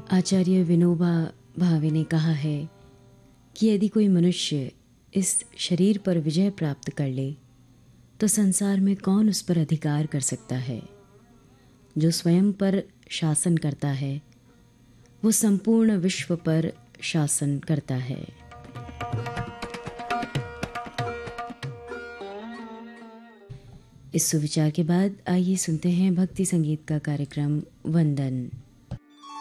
आचार्य विनोबा भावे ने कहा है कि यदि कोई मनुष्य इस शरीर पर विजय प्राप्त कर ले तो संसार में कौन उस पर अधिकार कर सकता है। जो स्वयं पर शासन करता है वो संपूर्ण विश्व पर शासन करता है। इस सुविचार के बाद आइए सुनते हैं भक्ति संगीत का कार्यक्रम वंदन।